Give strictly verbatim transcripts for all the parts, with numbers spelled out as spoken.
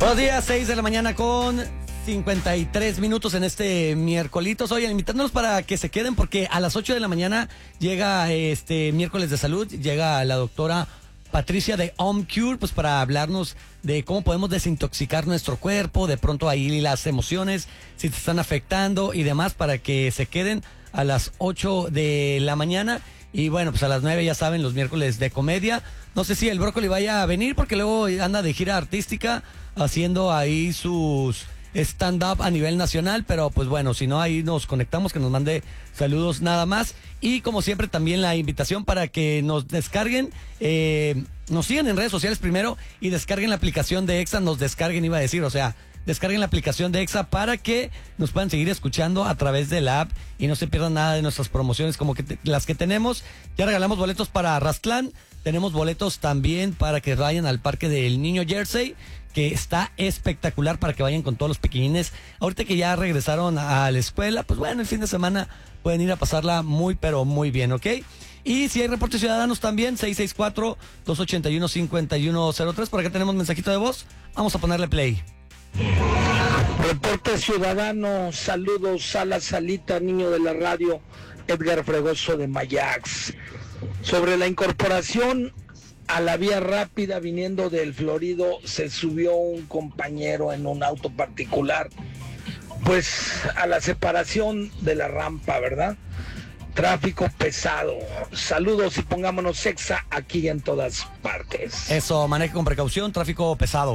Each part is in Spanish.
Buenos días, seis de la mañana con cincuenta y tres minutos en este miércolitos. Oye, invitándolos para que se queden porque a las ocho de la mañana llega este miércoles de salud, llega la doctora Patricia de Home Cure, pues para hablarnos de cómo podemos desintoxicar nuestro cuerpo, de pronto ahí las emociones, si te están afectando y demás, para que se queden a las ocho de la mañana. Y bueno, pues a las nueve ya saben, los miércoles de comedia. No sé si el brócoli vaya a venir porque luego anda de gira artística haciendo ahí sus stand-up a nivel nacional, pero pues bueno, si no, ahí nos conectamos, que nos mande saludos nada más. Y como siempre también la invitación para que nos descarguen, eh, nos sigan en redes sociales primero y descarguen la aplicación de Exa, nos descarguen iba a decir, o sea, descarguen la aplicación de Exa para que nos puedan seguir escuchando a través de la app y no se pierdan nada de nuestras promociones como que te, las que tenemos. Ya regalamos boletos para Rastlán, tenemos boletos también para que vayan al Parque del Niño Jersey, que está espectacular para que vayan con todos los pequeñines. Ahorita que ya regresaron a la escuela, pues bueno, el fin de semana pueden ir a pasarla muy, pero muy bien, ¿ok? Y si hay reportes ciudadanos también, seis seis cuatro, dos ocho uno, cinco uno cero tres. Por acá tenemos mensajito de voz, vamos a ponerle play. Reporte ciudadano, saludos a la salita, niño de la radio, Edgar Fregoso de Mayax. Sobre la incorporación a la vía rápida viniendo del Florido, se subió un compañero en un auto particular, pues a la separación de la rampa, ¿verdad? Tráfico pesado. Saludos y pongámonos Exa aquí en todas partes. Eso, maneje con precaución, tráfico pesado.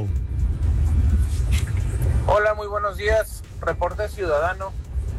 Hola, muy buenos días. Reporte ciudadano.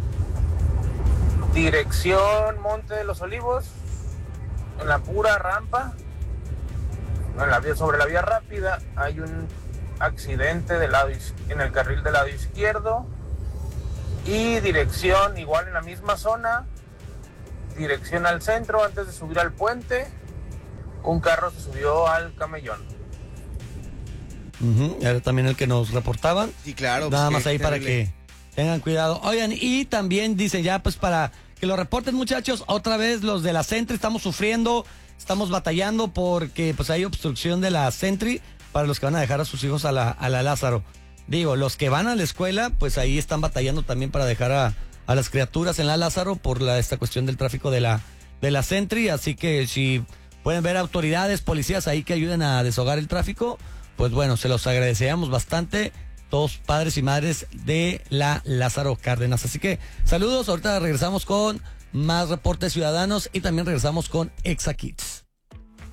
Dirección Monte de los Olivos, en la pura rampa, en la vía, sobre la vía rápida, hay un accidente del lado, en el carril del lado izquierdo. Y dirección, igual en la misma zona, dirección al centro, antes de subir al puente, un carro se subió al camellón. Uh-huh. Era también el que nos reportaban. Sí, claro. Nada pues más ahí terrible. para que tengan cuidado. Oigan, y también dicen ya pues para que lo reporten, muchachos, otra vez los de la Sentry estamos sufriendo, estamos batallando porque pues hay obstrucción de la Sentry para los que van a dejar a sus hijos a la, a la Lázaro. Digo, los que van a la escuela, pues ahí están batallando también para dejar a, a las criaturas en la Lázaro por la, esta cuestión del tráfico de la, de la Sentry. Así que si pueden ver autoridades, policías ahí que ayuden a deshogar el tráfico, pues bueno, se los agradeceríamos bastante, todos padres y madres de la Lázaro Cárdenas. Así que saludos, ahorita regresamos con más reportes ciudadanos y también regresamos con Exa Kids.